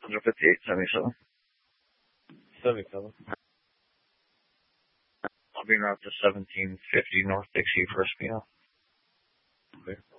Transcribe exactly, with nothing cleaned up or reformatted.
one fifty-eight, seventy-seven. seventy-seven. I'll be around to seventeen fifty North Dixie for a Spino. Okay.